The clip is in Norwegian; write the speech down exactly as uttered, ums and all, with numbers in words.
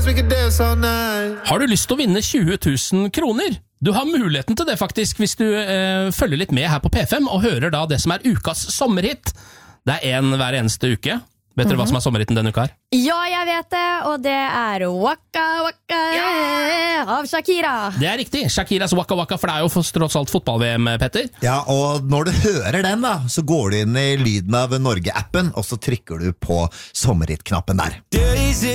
Har du lyst til å vinne tjue tusen kroner? Du har muligheten til det faktisk hvis du eh, følger litt med her på P fem og hører da det som er ukas sommerhit. Det er en hver eneste uke. Vet dere hva som er sommerhitten denne uka her? Ja, jeg vet det, og det er Waka Waka yeah! Av Shakira. Det er riktig, Shakiras Waka Waka, for det er jo for tross alt fotball-V M, Petter. Ja, og når du hører den da, så går du inn i Lyden av Norge-appen, og så trykker du på sommerhit-knappen der.